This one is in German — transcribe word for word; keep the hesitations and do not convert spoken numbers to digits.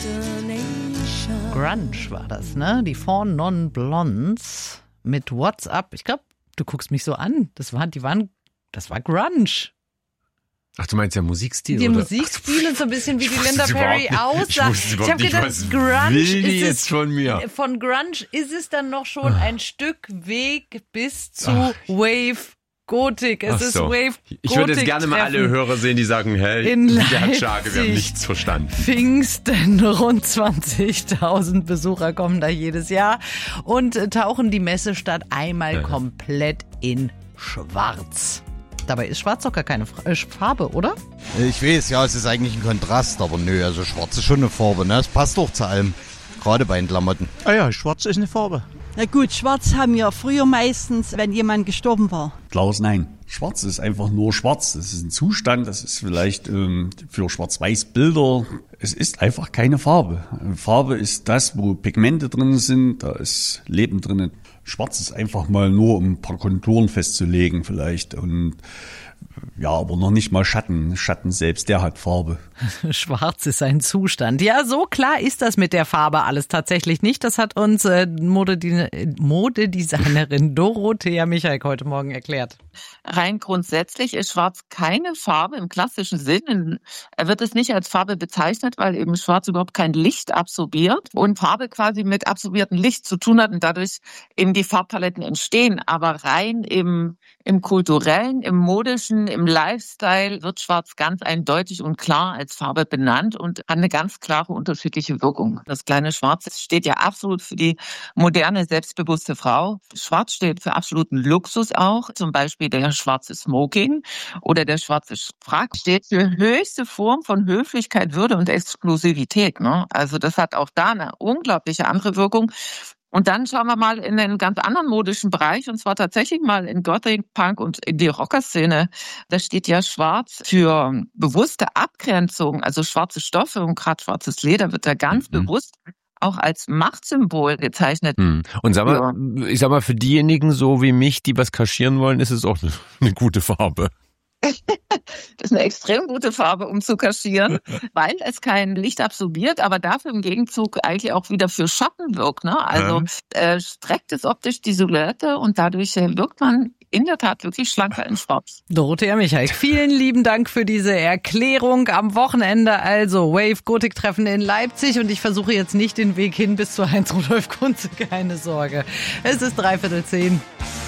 Grunge war das, ne? Die Four Non Blondes mit What's Up. Ich glaube, du guckst mich so an. Das war, die waren, das war Grunge. Ach, du meinst ja Musikstil, Die oder? Musikstil und so ein bisschen wie Ich die wusste Linda es Perry überhaupt nicht. Ich aussah. wusste Ich überhaupt habe nicht, gedacht, was Grunge will die ist jetzt es, von mir? Von Grunge ist es dann noch schon ein Stück Weg bis zu Ach. Wave Gothic. Es Ach ist so. Wave Gothic. Ich würde jetzt gerne mal alle Hörer sehen, die sagen, hey, in der hat Leipzig. Schage, wir haben nichts verstanden. Pfingsten, rund zwanzigtausend Besucher kommen da jedes Jahr und äh, tauchen die Messestadt einmal Ja. komplett in Schwarz. Dabei ist Schwarz doch gar keine Fra- äh, Farbe, oder? Ich weiß, ja, es ist eigentlich ein Kontrast, aber nö, also schwarz ist schon eine Farbe, ne? Es passt doch zu allem, gerade bei den Klamotten. Ah ja, schwarz ist eine Farbe. Na gut, schwarz haben wir früher meistens, wenn jemand gestorben war. Klaus, nein. Schwarz ist einfach nur schwarz. Das ist ein Zustand, das ist vielleicht ähm, für Schwarz-Weiß-Bilder. Es ist einfach keine Farbe. Farbe ist das, wo Pigmente drin sind, da ist Leben drin. Schwarz ist einfach mal nur, um ein paar Konturen festzulegen vielleicht und ja, aber noch nicht mal Schatten. Schatten selbst, der hat Farbe. Schwarz ist ein Zustand. Ja, so klar ist das mit der Farbe alles tatsächlich nicht. Das hat uns äh, Modedine- Modedesignerin Dorothea Michalk heute Morgen erklärt. Rein grundsätzlich ist Schwarz keine Farbe im klassischen Sinn. Er wird es nicht als Farbe bezeichnet, weil eben Schwarz überhaupt kein Licht absorbiert und Farbe quasi mit absorbiertem Licht zu tun hat und dadurch eben die Farbpaletten entstehen. Aber rein im, im kulturellen, im modischen, im Lifestyle wird Schwarz ganz eindeutig und klar als Farbe benannt und hat eine ganz klare unterschiedliche Wirkung. Das kleine Schwarz steht ja absolut für die moderne, selbstbewusste Frau. Schwarz steht für absoluten Luxus auch, zum Beispiel der schwarze Smoking oder der schwarze Frack steht für höchste Form von Höflichkeit, Würde und Exklusivität. Ne? Also das hat auch da eine unglaubliche andere Wirkung. Und dann schauen wir mal in einen ganz anderen modischen Bereich, und zwar tatsächlich mal in Gothic, Punk und in die Rockerszene. Da steht ja Schwarz für bewusste Abgrenzung, also schwarze Stoffe und gerade schwarzes Leder wird da ganz mhm. bewusst auch als Machtsymbol gezeichnet. Hm. Und sag mal, ja. ich sag mal, für diejenigen so wie mich, die was kaschieren wollen, ist es auch eine, eine gute Farbe. Das ist eine extrem gute Farbe, um zu kaschieren, weil es kein Licht absorbiert, aber dafür im Gegenzug eigentlich auch wieder für Schatten wirkt. Ne? Also ähm. äh, streckt es optisch die Silhouette und dadurch äh, wirkt man in der Tat wirklich schlanker in Schwarz. Dorothea Michalk, vielen lieben Dank für diese Erklärung. Am Wochenende also Wave Gothic Treffen in Leipzig und ich versuche jetzt nicht den Weg hin bis zu Heinz Rudolf Kunze, keine Sorge. Es ist dreiviertel zehn.